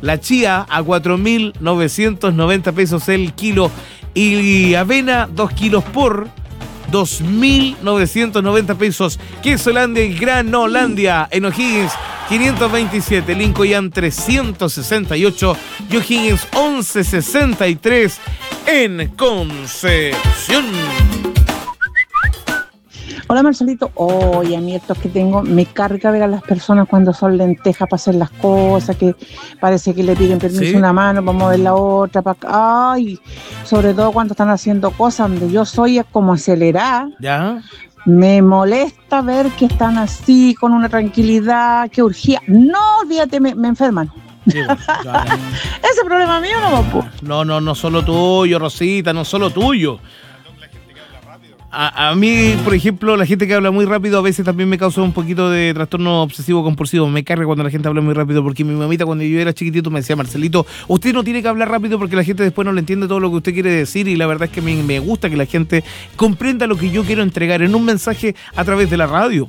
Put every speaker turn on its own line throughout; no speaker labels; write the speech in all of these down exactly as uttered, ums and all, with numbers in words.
La chía a cuatro mil novecientos noventa pesos el kilo. Y avena, dos kilos por dos mil novecientos noventa pesos. Quesolandia y Granolandia en O'Higgins, quinientos veintisiete. Lincoln trescientos sesenta y ocho. Y O'Higgins once sesenta y tres en Concepción.
Hola Marcelito, oye, a mí estos que tengo me carga ver a las personas cuando son lentejas para hacer las cosas, que parece que le piden permiso
¿Sí?
una mano para mover la otra, para acá. Ay, sobre todo cuando están haciendo cosas donde yo soy como acelerada.
¿Ya?
Me molesta ver que están así, con una tranquilidad, que urgía. No, olvídate, me, me enferman.
Sí, bueno, ya, ya.
Ese problema mío no va po.
No, no, no solo tuyo, Rosita, no solo tuyo. A, a mí, por ejemplo, la gente que habla muy rápido a veces también me causa un poquito de trastorno obsesivo compulsivo. Me carga cuando la gente habla muy rápido, porque mi mamita cuando yo era chiquitito me decía: Marcelito, usted no tiene que hablar rápido porque la gente después no le entiende todo lo que usted quiere decir, y la verdad es que me, me gusta que la gente comprenda lo que yo quiero entregar en un mensaje a través de la radio.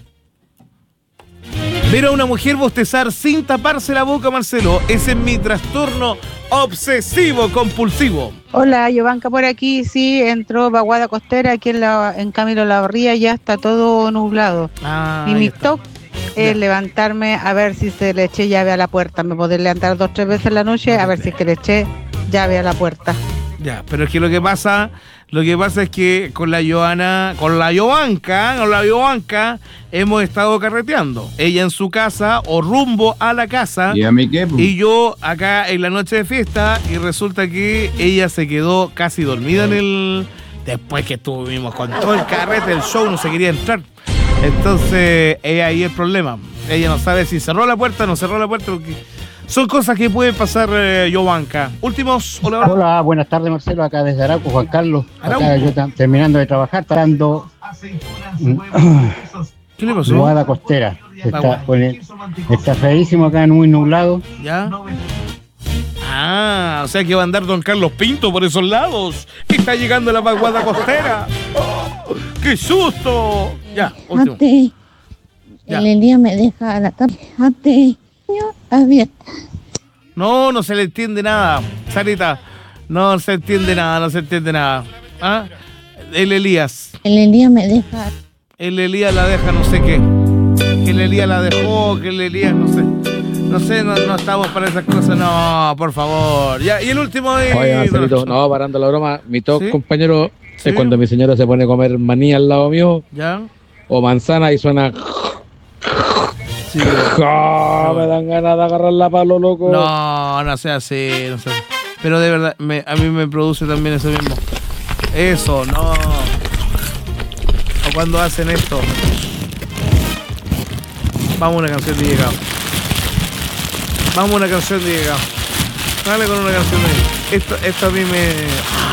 Ver a una mujer bostezar sin taparse la boca, Marcelo, ese es mi trastorno obsesivo compulsivo.
Hola, Yovanka por aquí, sí, entró vaguada costera aquí en, la, en Camilo Lavarría, ya está todo nublado.
Ah,
y
ahí
mi
está.
top es
Ya.
levantarme a ver si se le eché llave a la puerta. Me podré levantar dos o tres veces en la noche a ver si es que le eché llave a la puerta.
Ya, pero es que lo que pasa, lo que pasa es que con la Joana, con la Yovanka, con la Yovanka, hemos estado carreteando. Ella en su casa o rumbo a la casa.
¿Y a mí qué?
Y yo acá en la noche de fiesta, y resulta que ella se quedó casi dormida en el... Después que estuvimos con todo el carrete, el show, no se quería entrar. Entonces, es ahí el problema. Ella no sabe si cerró la puerta o no cerró la puerta, porque son cosas que pueden pasar, eh, Yovanka. Últimos, hola.
Hola, buenas tardes Marcelo, acá desde Arauco, Juan Carlos.
Arauco.
Acá yo tam- terminando de trabajar, dando
¿Qué le pasó?
nuada costera.
Ah, bueno.
Está, con el- está feísimo acá, muy nublado.
¿Ya? Ah, o sea que va a andar don Carlos Pinto por esos lados. Que está llegando la vaguada costera. ¡Oh, ¡qué susto! Ya, último.
Ate,
Ya.
el día me deja a la tarde. Ate, abierta.
No, no se le entiende nada, Sarita. No se entiende nada, no se entiende nada. ¿Ah? El Elías.
El día me deja.
El Elías la deja no sé qué. Que el Elías la dejó, que el Elías no sé. No sé, no, no estamos para esas cosas, no, por favor. Ya, y el último es...
Oye, Marcelito, no, parando la broma, mi top,
¿Sí?
compañero,
¿Sí?
es cuando mi señora se pone a comer maní al lado mío,
¿Ya?
o manzana y suena...
Sí.
¡Ah! Me dan ganas de agarrarla para lo loco.
No, no sea así, no sé. Pero de verdad, me, a mí me produce también eso mismo. Eso, no. O cuando hacen esto. Vamos a una canción de llegado. Vamos a una canción de llegado. Dale con una canción de... Esto, esto a mí me...